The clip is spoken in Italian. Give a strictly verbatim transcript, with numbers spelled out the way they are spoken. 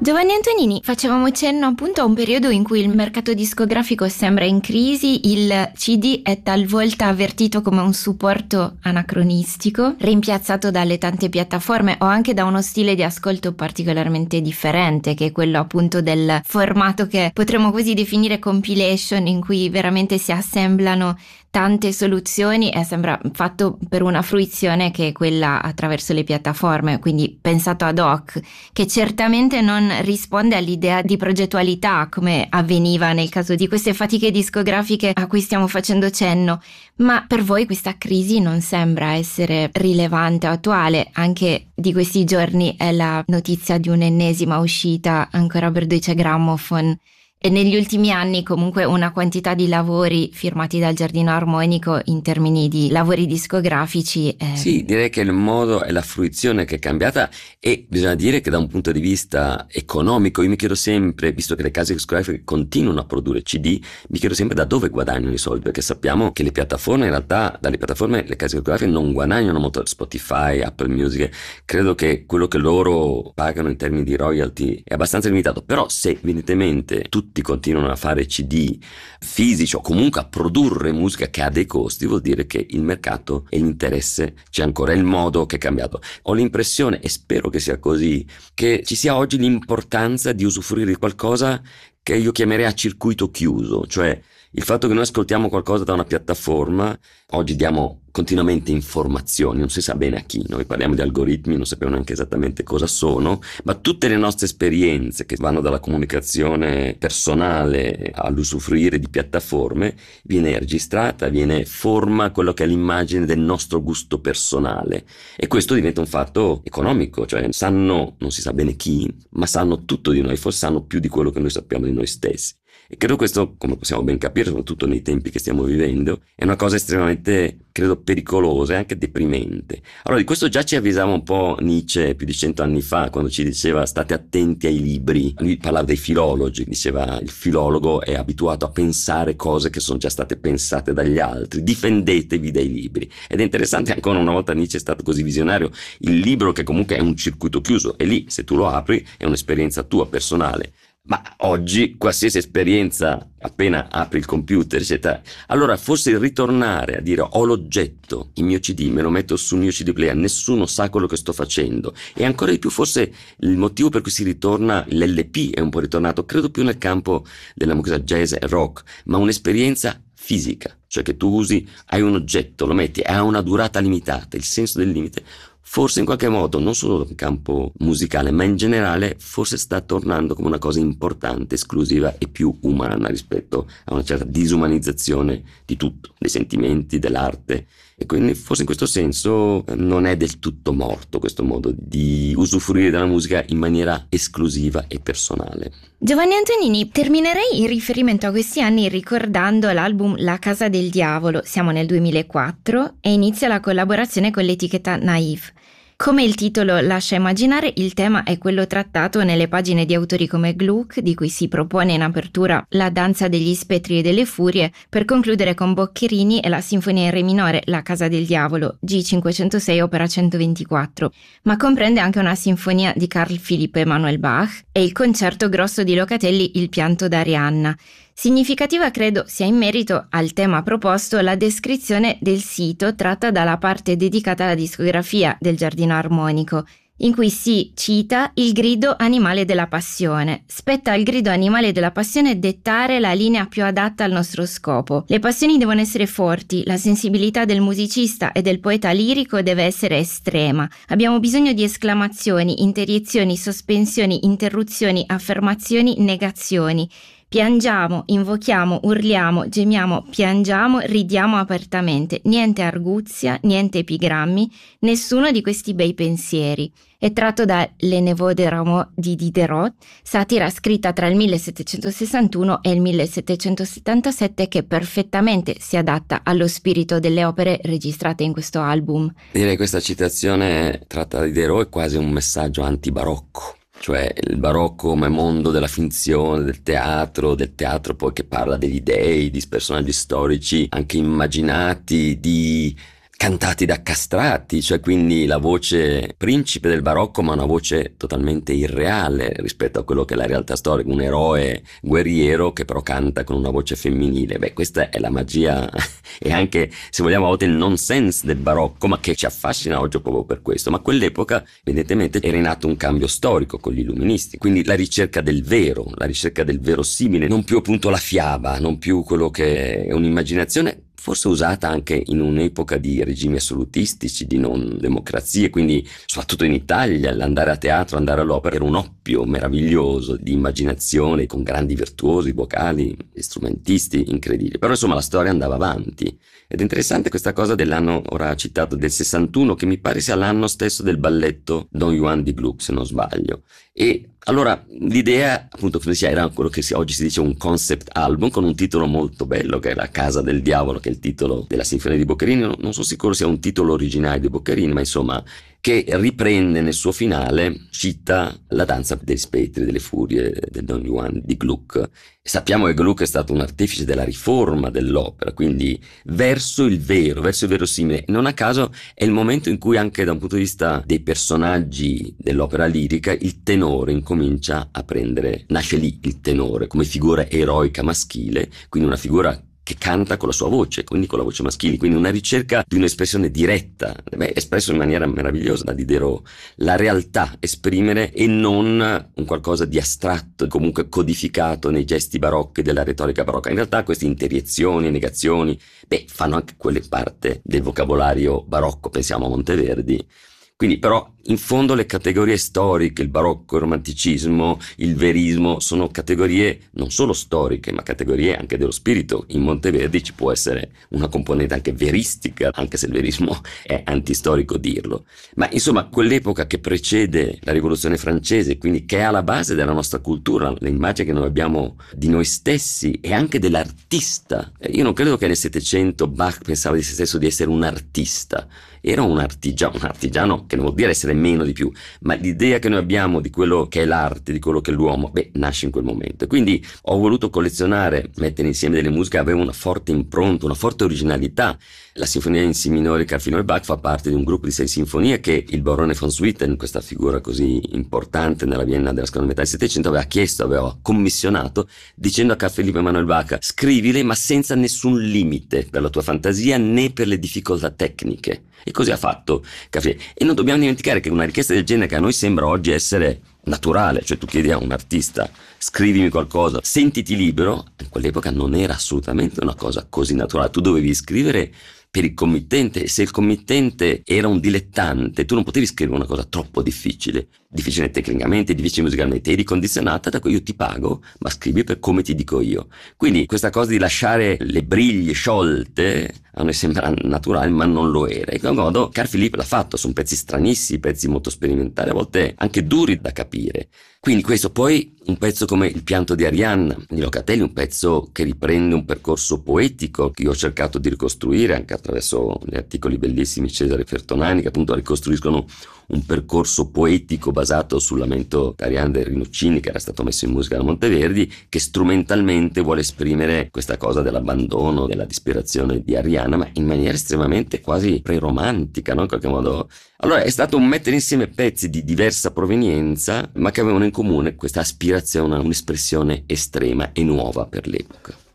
Giovanni Antonini, facevamo cenno appunto a un periodo in cui il mercato discografico sembra in crisi, il C D è talvolta avvertito come un supporto anacronistico, rimpiazzato dalle tante piattaforme o anche da uno stile di ascolto particolarmente differente, che è quello appunto del formato che potremmo così definire compilation, in cui veramente si assemblano tante soluzioni e sembra fatto per una fruizione che è quella attraverso le piattaforme, quindi pensato ad hoc, che certamente non risponde all'idea di progettualità come avveniva nel caso di queste fatiche discografiche a cui stiamo facendo cenno. Ma per voi questa crisi non sembra essere rilevante o attuale? Anche di questi giorni è la notizia di un'ennesima uscita ancora per Deutsche Grammophon. E negli ultimi anni comunque una quantità di lavori firmati dal Giardino Armonico in termini di lavori discografici. Eh... Sì, direi che il modo e la fruizione che è cambiata, e bisogna dire che da un punto di vista economico io mi chiedo sempre, visto che le case discografiche continuano a produrre C D, mi chiedo sempre da dove guadagnano i soldi, perché sappiamo che le piattaforme, in realtà dalle piattaforme le case discografiche non guadagnano molto. Spotify, Apple Music, credo che quello che loro pagano in termini di royalty è abbastanza limitato, però se evidentemente tutti continuano a fare C D fisici o comunque a produrre musica che ha dei costi, vuol dire che il mercato e l'interesse c'è ancora, è il modo che è cambiato. Ho l'impressione, e spero che sia così, che ci sia oggi l'importanza di usufruire di qualcosa che io chiamerei a circuito chiuso, cioè il fatto che noi ascoltiamo qualcosa da una piattaforma, oggi diamo continuamente informazioni, non si sa bene a chi, noi parliamo di algoritmi, non sappiamo neanche esattamente cosa sono, ma tutte le nostre esperienze che vanno dalla comunicazione personale all'usufruire di piattaforme viene registrata, viene forma quello che è l'immagine del nostro gusto personale, e questo diventa un fatto economico, cioè sanno, non si sa bene chi, ma sanno tutto di noi, forse sanno più di quello che noi sappiamo di noi stessi. E credo questo, come possiamo ben capire, soprattutto nei tempi che stiamo vivendo, è una cosa estremamente, credo, pericolosa e anche deprimente. Allora, di questo già ci avvisava un po' Nietzsche più di cento anni fa, quando ci diceva state attenti ai libri. Lui parlava dei filologi, diceva il filologo è abituato a pensare cose che sono già state pensate dagli altri, difendetevi dai libri. Ed è interessante, ancora una volta Nietzsche è stato così visionario, il libro che comunque è un circuito chiuso, e lì se tu lo apri è un'esperienza tua personale. Ma oggi qualsiasi esperienza, appena apri il computer, eccetera, allora forse il ritornare a dire ho l'oggetto, il mio C D, me lo metto sul mio C D player, nessuno sa quello che sto facendo, e ancora di più forse il motivo per cui si ritorna, l'L P è un po' ritornato, credo più nel campo della musica jazz e rock, ma un'esperienza fisica, cioè che tu usi, hai un oggetto, lo metti, ha una durata limitata, il senso del limite. Forse in qualche modo, non solo in campo musicale, ma in generale, forse sta tornando come una cosa importante, esclusiva e più umana rispetto a una certa disumanizzazione di tutto, dei sentimenti, dell'arte. E quindi forse in questo senso non è del tutto morto questo modo di usufruire della musica in maniera esclusiva e personale. Giovanni Antonini, terminerei il riferimento a questi anni ricordando l'album La Casa del Diavolo, siamo nel duemilaquattro, e inizia la collaborazione con l'etichetta Naive. Come il titolo lascia immaginare, il tema è quello trattato nelle pagine di autori come Gluck, di cui si propone in apertura La danza degli spettri e delle furie, per concludere con Boccherini e la sinfonia in re minore La Casa del Diavolo, G cinquecentosei opera centoventiquattro, ma comprende anche una sinfonia di Carl Philipp Emanuel Bach e il concerto grosso di Locatelli Il pianto d'Arianna. Significativa credo sia in merito al tema proposto la descrizione del sito tratta dalla parte dedicata alla discografia del Giardino Armonico, in cui si cita il grido animale della passione. Spetta al grido animale della passione dettare la linea più adatta al nostro scopo. Le passioni devono essere forti, la sensibilità del musicista e del poeta lirico deve essere estrema. Abbiamo bisogno di esclamazioni, interiezioni, sospensioni, interruzioni, affermazioni, negazioni. Piangiamo, invochiamo, urliamo, gemiamo, piangiamo, ridiamo apertamente. Niente arguzia, niente epigrammi, nessuno di questi bei pensieri. È tratto da Le Neveux de Rameau di Diderot, satira scritta tra il millesettecentosessantuno e il millesettecentosettantasette, che perfettamente si adatta allo spirito delle opere registrate in questo album. Direi che questa citazione tratta da Diderot è quasi un messaggio antibarocco. Cioè il barocco come mondo della finzione, del teatro, del teatro poi che parla degli dei, di personaggi storici anche immaginati, di cantati da castrati, cioè quindi la voce principe del barocco, ma una voce totalmente irreale rispetto a quello che è la realtà storica, un eroe guerriero che però canta con una voce femminile. Beh, questa è la magia e anche, se vogliamo, a volte il nonsense del barocco, ma che ci affascina oggi proprio per questo. Ma a quell'epoca evidentemente era in atto un cambio storico con gli illuministi, quindi la ricerca del vero, la ricerca del verosimile, non più appunto la fiaba, non più quello che è un'immaginazione forse usata anche in un'epoca di regimi assolutistici, di non democrazie, quindi soprattutto in Italia l'andare a teatro, andare all'opera era un oppio meraviglioso di immaginazione, con grandi virtuosi vocali e strumentisti incredibili. Però insomma la storia andava avanti ed è interessante questa cosa dell'anno ora citato del sessantuno, che mi pare sia l'anno stesso del balletto Don Juan di Gluck, se non sbaglio. E allora l'idea, appunto, come diceva, era quello che oggi si dice un concept album con un titolo molto bello, che è La Casa del Diavolo, che è il titolo della Sinfonia di Boccherini. Non, non sono sicuro sia un titolo originale di Boccherini, ma insomma che riprende nel suo finale, cita la danza dei spettri, delle furie del Don Juan di Gluck. E sappiamo che Gluck è stato un artefice della riforma dell'opera, quindi verso il vero, verso il verosimile. Non a caso è il momento in cui anche da un punto di vista dei personaggi dell'opera lirica il tenore incomincia a prendere, nasce lì il tenore come figura eroica maschile, quindi una figura che canta con la sua voce, quindi con la voce maschile, quindi una ricerca di un'espressione diretta, beh, espresso in maniera meravigliosa da Diderot, la realtà esprimere e non un qualcosa di astratto, comunque codificato nei gesti barocchi della retorica barocca. In realtà queste interiezioni, negazioni, beh, fanno anche quelle parte del vocabolario barocco, pensiamo a Monteverdi. Quindi però in fondo le categorie storiche, il barocco, il romanticismo, il verismo, sono categorie non solo storiche, ma categorie anche dello spirito. In Monteverdi ci può essere una componente anche veristica, anche se il verismo è antistorico dirlo. Ma insomma, quell'epoca che precede la rivoluzione francese, quindi che è alla base della nostra cultura, l'immagine che noi abbiamo di noi stessi e anche dell'artista. Io non credo che nel Settecento Bach pensava di se stesso di essere un artista, era un artigiano, un artigiano che non vuol dire essere meno di più, ma l'idea che noi abbiamo di quello che è l'arte, di quello che è l'uomo, beh, nasce in quel momento. Quindi ho voluto collezionare, mettere insieme delle musiche che avevano una forte impronta, una forte originalità. La Sinfonia in Si minore Carfino e Bach fa parte di un gruppo di sei sinfonie che il barone von Swieten, questa figura così importante nella Vienna della seconda metà del Settecento, aveva chiesto, aveva commissionato, dicendo a Carl Philipp Emanuel Bach: scrivile ma senza nessun limite per la tua fantasia né per le difficoltà tecniche. E così ha fatto Carl Philipp. E non dobbiamo dimenticare che una richiesta del genere, che a noi sembra oggi essere naturale, cioè tu chiedi a un artista scrivimi qualcosa, sentiti libero, in quell'epoca non era assolutamente una cosa così naturale. Tu dovevi scrivere per il committente, e se il committente era un dilettante tu non potevi scrivere una cosa troppo difficile, difficile tecnicamente, difficile musicalmente, eri condizionata da cui io ti pago, ma scrivi per come ti dico io. Quindi questa cosa di lasciare le briglie sciolte a noi sembra naturale, ma non lo era. In qualche modo Carl Philipp l'ha fatto, sono pezzi stranissimi, pezzi molto sperimentali, a volte anche duri da capire. Quindi questo, poi un pezzo come Il pianto di Arianna di Locatelli, un pezzo che riprende un percorso poetico che io ho cercato di ricostruire anche attraverso gli articoli bellissimi di Cesare Fertonani, che appunto ricostruiscono un percorso poetico basato sul lamento d'Arianna del Rinuccini, che era stato messo in musica da Monteverdi, che strumentalmente vuole esprimere questa cosa dell'abbandono, della disperazione di Arianna, ma in maniera estremamente quasi preromantica, no? In qualche modo. Allora è stato un mettere insieme pezzi di diversa provenienza, ma che avevano in comune questa aspirazione a un'espressione estrema e nuova per l'epoca.